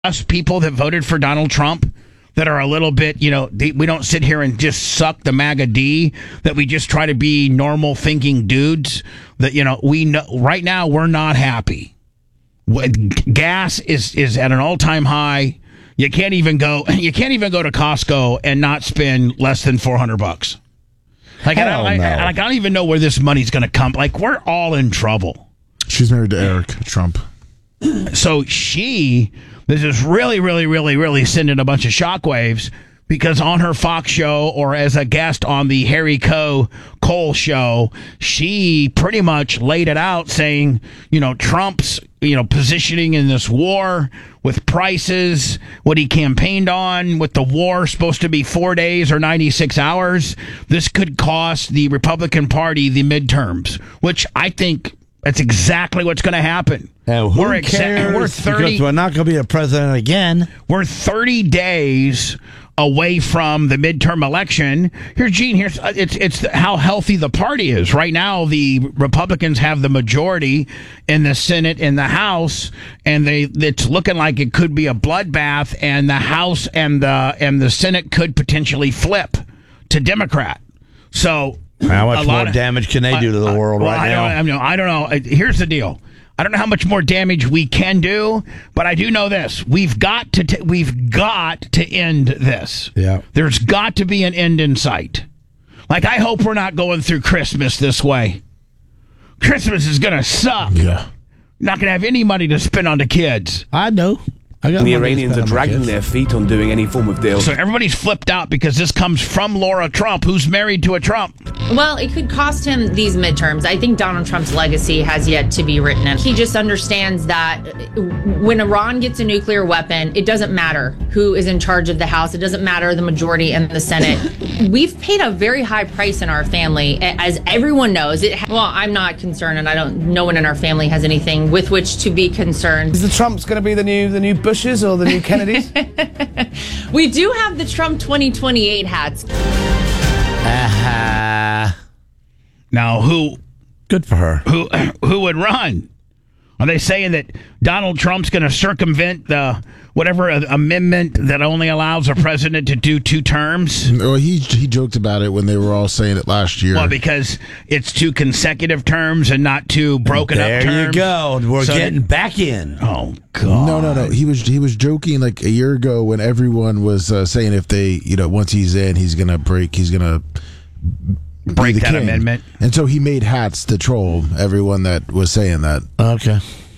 us people that voted for Donald Trump that are a little bit, we don't sit here and just suck the MAGA D, that we just try to be normal thinking dudes, that, we know right now we're not happy. Gas is at an all-time high. You can't even go to Costco and not spend less than $400. Like, I don't even know where this money's going to come. Like, we're all in trouble. She's married to Eric Trump. So this is really, really, really, really sending a bunch of shockwaves, because on her Fox show, or as a guest on the Harry Cole show, she pretty much laid it out, saying, Trump's, positioning in this war with prices, what he campaigned on, with the war supposed to be 4 days or 96 hours. This could cost the Republican Party the midterms, which I think that's exactly what's going to happen. And who cares? We're 30. Because we're not going to be a president again. We're 30 days away from the midterm election. Here's Gene. It's how healthy the party is right now. The Republicans have the majority in the Senate and the House, and it's looking like it could be a bloodbath. And the House and the Senate could potentially flip to Democrat. So, how much more damage can they do to the world right now? I don't know. Here's the deal. I don't know how much more damage we can do, but I do know this: we've got to end this. Yeah, there's got to be an end in sight. Like, I hope we're not going through Christmas this way. Christmas is gonna suck. Yeah, not gonna have any money to spend on the kids. I know. The Iranians are dragging their feet on doing any form of deal. So everybody's flipped out because this comes from Laura Trump, who's married to a Trump. Well, it could cost him these midterms. I think Donald Trump's legacy has yet to be written. And he just understands that when Iran gets a nuclear weapon, it doesn't matter who is in charge of the House. It doesn't matter the majority in the Senate. We've paid a very high price in our family, as everyone knows. Well, I'm not concerned, and no one in our family has anything with which to be concerned. Is the Trumps going to be the new Bushes or the new Kennedys? We do have the Trump 2028 hats. Now, good for her. Who would run? Are they saying that Donald Trump's going to circumvent the whatever amendment that only allows a president to do 2 terms? Well, he joked about it when they were all saying it last year. Well, because it's 2 consecutive terms and not 2 broken up terms. There you go. We're getting back in. Oh God. No. He was joking like a year ago when everyone was saying if they, once he's in, he's gonna break that amendment. And so he made hats to troll everyone that was saying that. Okay.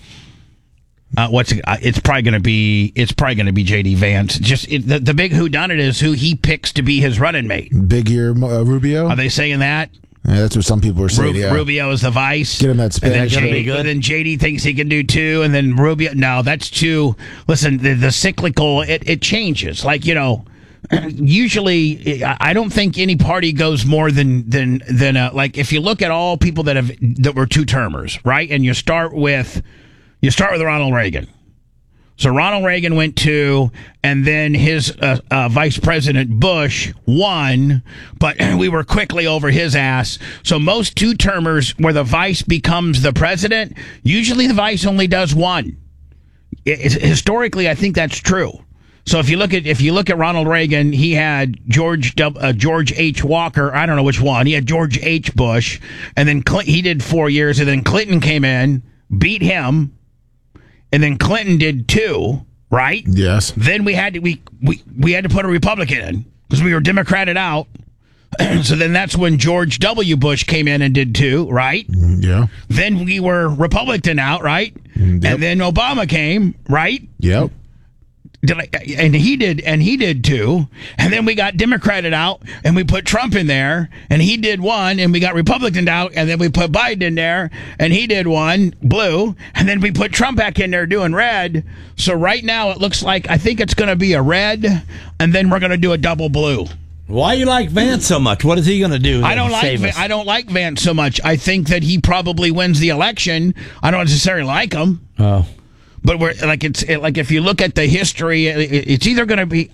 It's probably going to be JD Vance. Just the big whodunit is who he picks to be his running mate. Big ear Rubio. Are they saying that? Yeah, that's what some people were saying. Rubio is the vice. Get him that spin. And then JD thinks he can do 2, and then Rubio. No, that's 2. Listen, the cyclical it changes. Like, usually I don't think any party goes more than like, if you look at all people that were 2-termers, right? And you start with Ronald Reagan. So Ronald Reagan went 2, and then his Vice President Bush won, but we were quickly over his ass. So most 2-termers where the vice becomes the president, usually the vice only does 1. Historically, I think that's true. So if you look at Ronald Reagan, he had George H. Walker. I don't know which one. He had George H. Bush, and then he did 4 years, and then Clinton came in, beat him, and then Clinton did 2. Right? Yes. Then we had to put a Republican in because we were Democrated out. So then that's when George W. Bush came in and did 2, right? Yeah. Then we were Republican out, right? Yep. And then Obama came, right? Yep. And he did 2, and then we got Democrated out, and we put Trump in there, and he did 1, and we got Republican out, and then we put Biden in there, and he did 1, blue, and then we put Trump back in there doing red. So right now it looks like I think it's going to be a red, and then we're going to do a double blue. Why you like Vance so much? What is he going to do? I don't like Vance so much. I think that he probably wins the election. I don't necessarily like him. Oh. But if you look at the history, it's either going to be.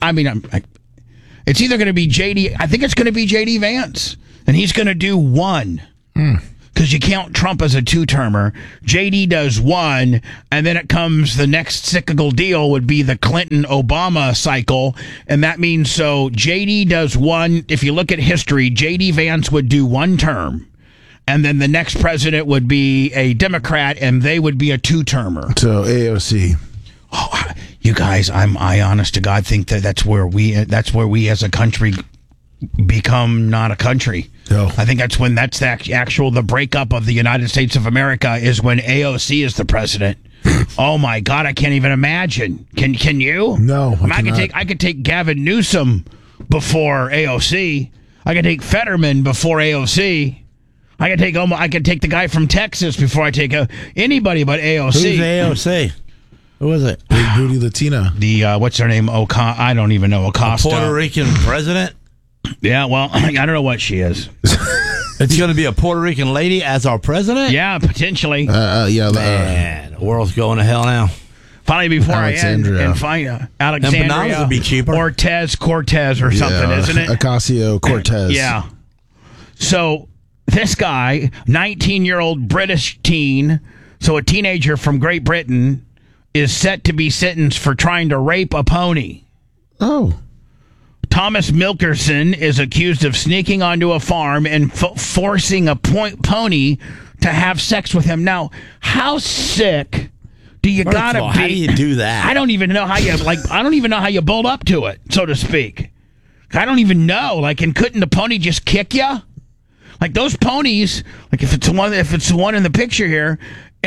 It's either going to be JD. I think it's going to be JD Vance, and he's going to do 1. because you count Trump as a two-termer. JD does one, and then it comes the next cyclical deal would be the Clinton-Obama cycle, and that means so JD does one. If you look at history, JD Vance would do one term, and then the next president would be a Democrat, and they would be a two-termer. So AOC. Oh, you guys, I honest to God think that's where we as a country become not a country. No. I think that's the breakup of the United States of America is when AOC is the president. Oh my God, I can't even imagine. Can you? No, I could take Gavin Newsom before AOC. I could take Fetterman before AOC. I could take the guy from Texas before I take anybody but AOC. Who's AOC? Who was it? Big booty Latina. The what's her name? I don't even know. Acosta. A Puerto Rican president? Yeah, well, I don't know what she is. It's going to be a Puerto Rican lady as our president? Yeah, potentially. Man, the world's going to hell now. Finally, before Alexandria. I end and find Alexandria, empanadas would be cheaper. Cortez or something, isn't it? Ocasio-Cortez. Yeah. So this guy, 19-year-old British teen, so a teenager from Great Britain, is set to be sentenced for trying to rape a pony. Oh. Thomas Milkerson is accused of sneaking onto a farm and forcing a pony to have sex with him. Now, how sick do you gotta be? How do you do that? I don't even know how you build up to it, so to speak. I don't even know. And couldn't the pony just kick you? Like those ponies, if it's the one in the picture here,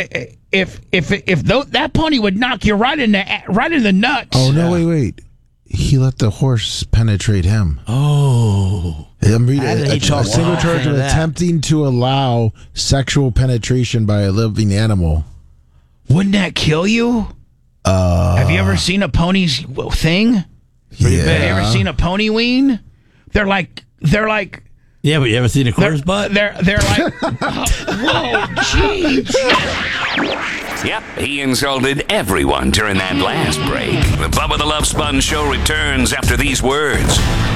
that pony would knock you right in the nuts. Oh no! Wait. He let the horse penetrate him. Oh. I'm reading a single charge of attempting to allow sexual penetration by a living animal. Wouldn't that kill you? Have you ever seen a pony's thing? Yeah. Have you ever seen a pony wean? They're like. Yeah, but you ever seen a quarter's butt? They're like. Whoa, jeez. Yep, he insulted everyone during that last break. The Bubba the Love Sponge Show returns after these words.